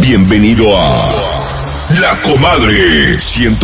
Bienvenido a La Comadre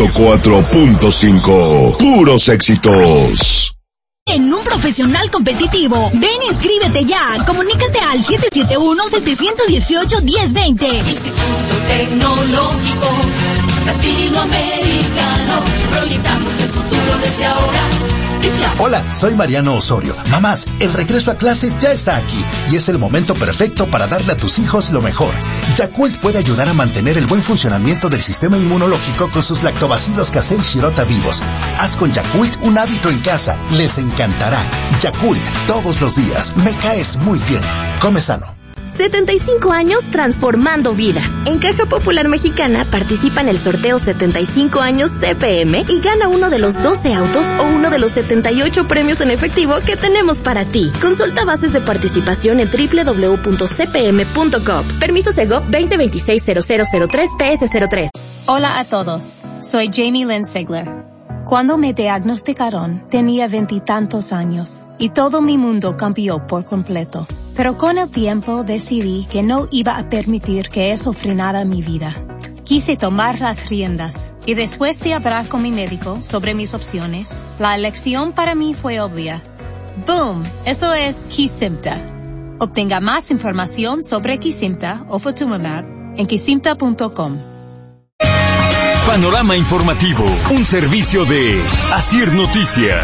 104.5. Puros éxitos. En un profesional competitivo. Ven, inscríbete ya. Comunícate al 771-718-1020. Instituto Tecnológico Latinoamericano. Proyectamos el futuro desde ahora. Hola, soy Mariano Osorio. Mamás, el regreso a clases ya está aquí y es el momento perfecto para darle a tus hijos lo mejor. Yakult puede ayudar a mantener el buen funcionamiento del sistema inmunológico con sus lactobacilos Casei Shirota vivos. Haz con Yakult un hábito en casa. Les encantará. Yakult, todos los días. Me caes muy bien. Come sano. 75 años transformando vidas. En Caja Popular Mexicana participa en el sorteo 75 años CPM y gana uno de los 12 autos o uno de los 78 premios en efectivo que tenemos para ti. Consulta bases de participación en www.cpm.com. Permiso Segov 2026-0003 PS03. Hola a todos, soy Jamie Lynn Sigler. Cuando me diagnosticaron, tenía 20 y tantos años y todo mi mundo cambió por completo. Pero con el tiempo decidí que no iba a permitir que eso frenara mi vida. Quise tomar las riendas y después de hablar con mi médico sobre mis opciones, la elección para mí fue obvia. ¡Boom! Eso es Kesimpta. Obtenga más información sobre Kesimpta o Ofatumumab en kesimpta.com. Panorama informativo, un servicio de Asir Noticias.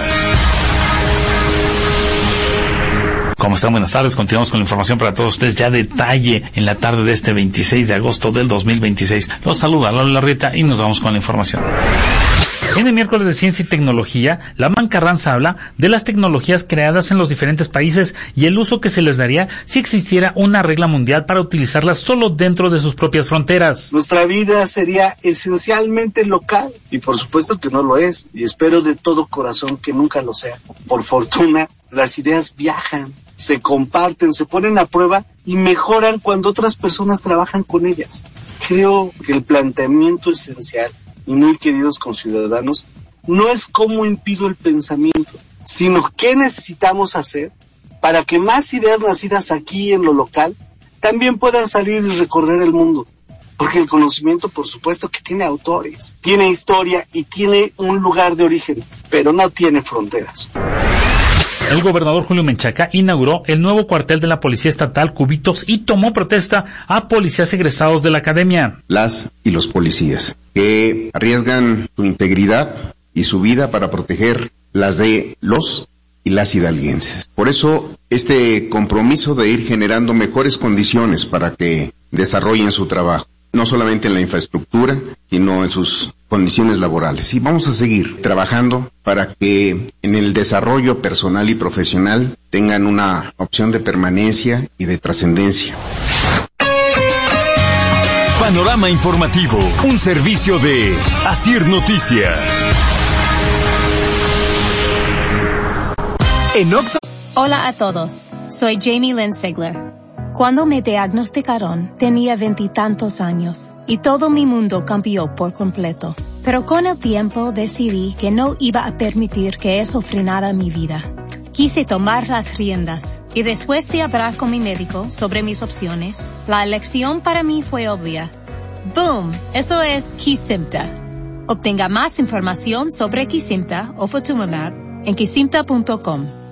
¿Cómo están? Buenas tardes. Continuamos con la información para todos ustedes. Ya detalle en la tarde de este 26 de agosto del 2026. Los saluda Lola Larrieta y nos vamos con la información. En el miércoles de Ciencia y Tecnología, Lamán Carranza habla de las tecnologías creadas en los diferentes países y el uso que se les daría si existiera una regla mundial para utilizarlas solo dentro de sus propias fronteras. Nuestra vida sería esencialmente local y por supuesto que no lo es y espero de todo corazón que nunca lo sea. Por fortuna, las ideas viajan, se comparten, se ponen a prueba y mejoran cuando otras personas trabajan con ellas. Creo que el planteamiento esencial y muy queridos conciudadanos, no es cómo impido el pensamiento, sino qué necesitamos hacer para que más ideas nacidas aquí en lo local también puedan salir y recorrer el mundo. Porque el conocimiento, por supuesto, que tiene autores, tiene historia y tiene un lugar de origen, pero no tiene fronteras. El gobernador Julio Menchaca inauguró el nuevo cuartel de la Policía Estatal Cubitos y tomó protesta a policías egresados de la academia. Las y los policías que arriesgan su integridad y su vida para proteger las de los y las hidalguenses. Por eso, este compromiso de ir generando mejores condiciones para que desarrollen su trabajo, no solamente en la infraestructura, sino en sus condiciones laborales. Y vamos a seguir trabajando para que en el desarrollo personal y profesional tengan una opción de permanencia y de trascendencia. Panorama informativo, un servicio de Asir Noticias. Hola a todos, soy Jamie Lynn Sigler. Cuando me diagnosticaron, tenía 20 y tantos años y todo mi mundo cambió por completo. Pero con el tiempo decidí que no iba a permitir que eso frenara mi vida. Quise tomar las riendas y después de hablar con mi médico sobre mis opciones, la elección para mí fue obvia. ¡Boom! Eso es Kesimpta. Obtenga más información sobre Kesimpta o Ofatumumab en kesimpta.com.